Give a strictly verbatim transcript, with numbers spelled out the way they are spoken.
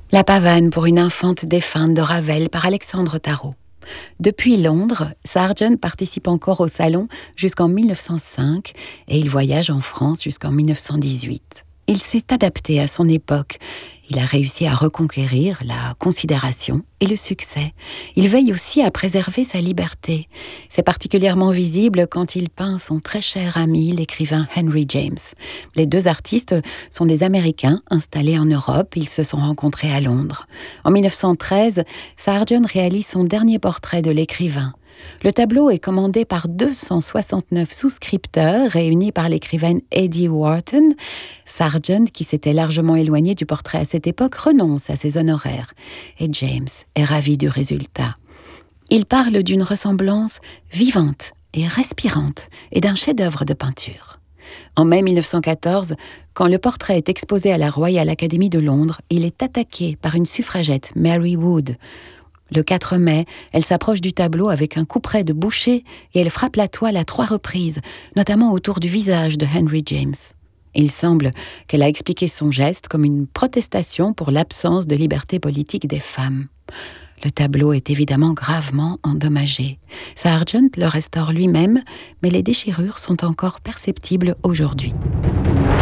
La pavane pour une infante défunte de Ravel par Alexandre Tarot. Depuis Londres, Sargent participe encore au salon jusqu'en mille neuf cent cinq et il voyage en France jusqu'en mille neuf cent dix-huit. Il s'est adapté à son époque. Il a réussi à reconquérir la considération et le succès. Il veille aussi à préserver sa liberté. C'est particulièrement visible quand il peint son très cher ami, l'écrivain Henry James. Les deux artistes sont des Américains installés en Europe. Ils se sont rencontrés à Londres. En mille neuf cent treize, Sargent réalise son dernier portrait de l'écrivain. Le tableau est commandé par deux cent soixante-neuf souscripteurs réunis par l'écrivaine Eddie Wharton. Sargent, qui s'était largement éloigné du portrait à cette époque, renonce à ses honoraires. Et James est ravi du résultat. Il parle d'une ressemblance vivante et respirante et d'un chef-d'œuvre de peinture. En mai mille neuf cent quatorze, quand le portrait est exposé à la Royal Academy de Londres, il est attaqué par une suffragette, Mary Wood. Le quatre mai, elle s'approche du tableau avec un couperet de boucher et elle frappe la toile à trois reprises, notamment autour du visage de Henry James. Il semble qu'elle a expliqué son geste comme une protestation pour l'absence de liberté politique des femmes. Le tableau est évidemment gravement endommagé. Sargent le restaure lui-même, mais les déchirures sont encore perceptibles aujourd'hui.